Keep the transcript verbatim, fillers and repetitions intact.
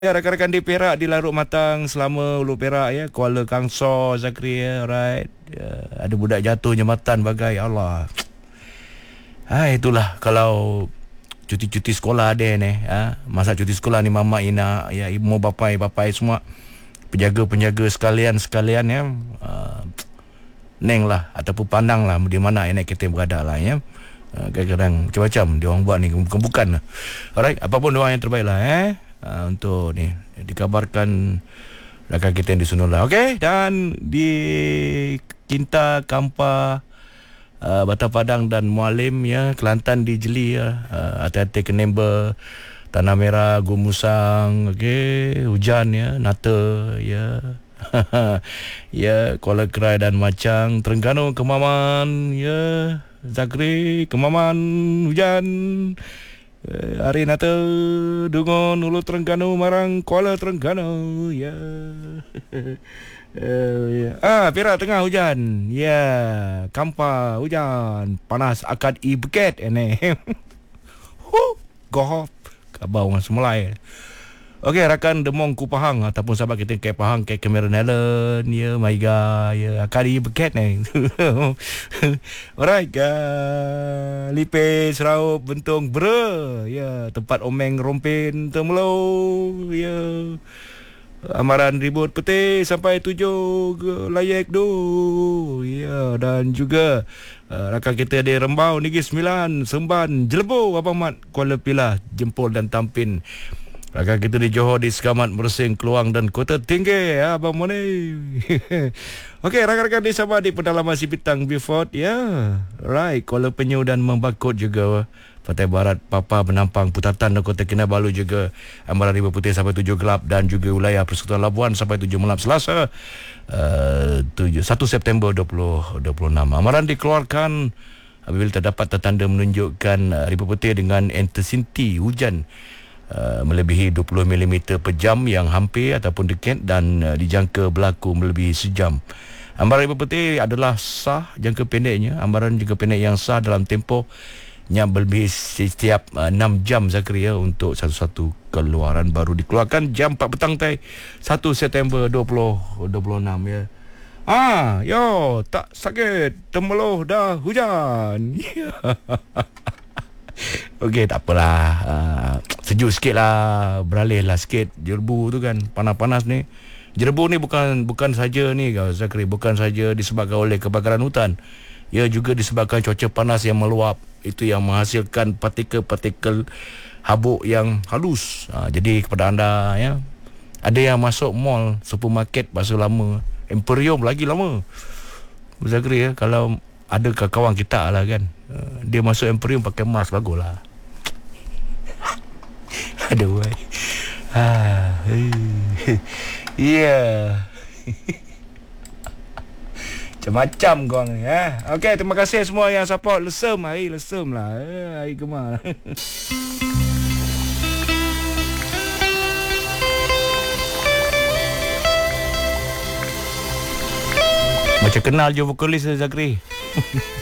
Ya, rakan-rakan di Perak di Larut Matang selama Ulu Perak ya, Kuala Kangsar Zakri ya, right. Ya, ada budak jatuh jambatan bagai Allah. Ha, itulah kalau cuti-cuti sekolah ada ni, ha. Masa cuti sekolah ni mama ina ya, ibu bapai bapai semua penjaga-penjaga sekalian-sekalian ya. Uh, neng lah ataupun pandang lah di mana yang kita berada lah ya. Uh, kadang-kadang macam-macam dia orang buat ni, bukan-bukan lah. Alright, apapun doa yang terbaik lah eh. Uh, untuk ni dikabarkan rakan kita yang di Sunula. Okey, dan di Kinta Kampa uh, Batam Padang dan Mualim ya, Kelantan di Jeli ya. Uh, hati-hati ke Nemba, Tanah Merah, Gumusang, okey, hujan ya, Nata ya. Ya, Kuala Kerai dan Macang, Terengganu, Kemaman ya, Zakri, Kemaman, hujan. Uh, hari Nata, Dungon, Ulu Terengganu, Marang, Kuala Terengganu, ya. uh, ya. Ah, Perak tengah hujan, ya. Kampa hujan, panas akad i beket ini. Huh, gohop, kabau dengan semulai. Okey, rakan Demong Kupahang ataupun sahabat kita ke Pahang, ke Cameron Allen, ya, Maiga, ya, kari beket ni. Alright, uh, Lipis, Raup, Bentong, Bre, ya, tempat omeng rompin, temelo, ya. Amaran ribut peti sampai tujuh layak do, ya, dan juga uh, rakan kita di Rembau, Negeri Sembilan, Semban, Jelebu, Abang Mat, Kuala Pilah, Jempol dan Tampin. Rakan kita di Johor, di Sekamat, Mersing, Keluang dan Kota Tinggi, ya, Abang Moni. Okey, rakan-rakan di Sabah di pedalaman Sipitang, Beaufort, ya. Right, Kuala Penyu dan Membakut juga. Pantai Barat, Papa, Penampang, Putatan dan Kota Kinabalu juga. Amaran Riba Putih sampai tujuh gelap dan juga wilayah Persekutuan Labuan sampai tujuh malam Selasa. Uh, satu September dua ribu dua puluh enam. Amaran dikeluarkan apabila terdapat tanda menunjukkan uh, Riba Putih dengan intensiti hujan Uh, melebihi dua puluh milimeter per jam yang hampir ataupun dekat dan uh, dijangka berlaku melebihi sejam. Ambaran Riba Putih adalah sah jangka pendeknya. Ambaran jangka pendek yang sah dalam tempoh yang melebihi setiap uh, enam jam Zakri ya, untuk satu-satu keluaran baru dikeluarkan jam empat petang tai satu September dua ribu dua puluh enam ya. Ah, yo, tak sakit, temeloh dah hujan. Okey, tak apalah. Uh, sejuk sikit lah, beralih lah sikit. Jerebu tu kan, panas-panas ni. Jerebu ni bukan bukan saja ni Zakri, bukan saja disebabkan oleh kebakaran hutan. Ia juga disebabkan cuaca panas yang meluap. Itu yang menghasilkan partikel-partikel habuk yang halus. Uh, jadi kepada anda ya, ada yang masuk mall, supermarket pasal lama, Imperium lagi lama. Zakri ya, kalau ada kawan kita lah kan, uh, dia masuk Imperium pakai mask, bagus lah. Aduh, ah, yeah. Macam-macam korang ni eh. Okey, terima kasih semua yang support. Lesem hari, lesem lah eh, hari gemar. Macam kenal je vokalis Zakri.